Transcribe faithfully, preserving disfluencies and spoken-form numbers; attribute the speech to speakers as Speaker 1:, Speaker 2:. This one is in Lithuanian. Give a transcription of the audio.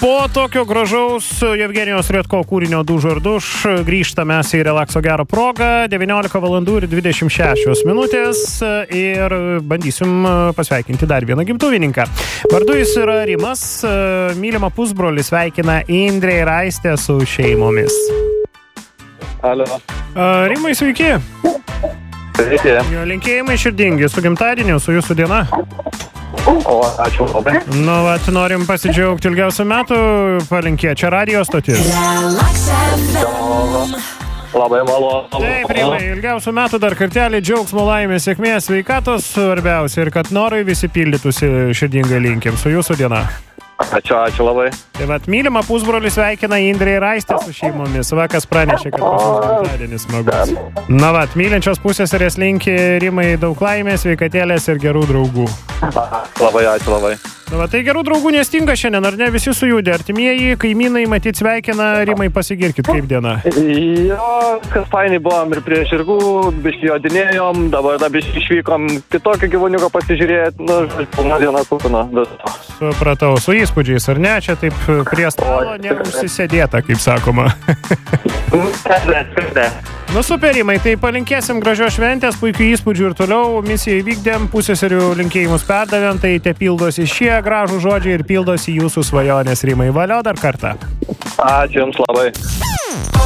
Speaker 1: Po tokio gražaus Jevgenijos Redko kūrinio Duž ar duš grįžtame į relakso gerą progą. devyniolika valandų ir dvidešimt šešios minutės ir bandysim pasveikinti dar vieną gimtuvininką. Vardu jis yra Rimas. Mylimą pusbrolį sveikina Indrė ir Aistė su šeimomis.
Speaker 2: Alio.
Speaker 1: Rimai, sveiki.
Speaker 2: Sveiki.
Speaker 1: Linkėjimai širdingi su gimtadieniu, su jūsų diena.
Speaker 2: O, ačiū labai.
Speaker 1: Nu, vat, norim pasidžiaugti ilgiausių metų, palinkėti. Čia radio stotis.
Speaker 2: Labai malonu.
Speaker 1: Taip, Rimai, ilgiausių metų dar kartelį džiaugsmo, laimės, sėkmės, sveikatos svarbiausia ir kad norai visi pildytųsi širdingai linkim. Su jūsų diena.
Speaker 2: Ačiū, ačiū labai.
Speaker 1: Tai vat, mylimą pusbrolį sveikina Indrė ir Aistė su šeimomis. Vakas pranešė, kad pas mus gimtadienis smagus. Na vat, mylinčios pusseserės linki Rimai daug laimės, sveikatėlės ir gerų draugų.
Speaker 2: Labai ačiū labai.
Speaker 1: Na va, tai gerų draugų nestinga šiandien, ar ne? Visi sujudė, artimieji, kaimynai, matyt, sveikina. Rimai, pasigirkit, kaip diena.
Speaker 2: Jo, viskas fainai buvom ir prie žirgų, biškį jodinėjom, dabar da biškį išvykom kitokį gyvūniuką pasižiūrėti, nu, pilna diena kupina.
Speaker 1: Supratau, su įspūdžiais, ar ne? Čia taip prie stalo neužsisėdėta, kaip sakoma. Nu super, Rimai, tai palinkėsim gražios šventės, puikių įspūdžių ir toliau. Misiją įvykdėm, pusėserių linkėjimus perdavėm, tai te pildosi šie gražų žodžiai ir pildosi jūsų svajonės, Rimai. Valio dar kartą.
Speaker 2: Ačiū jums labai.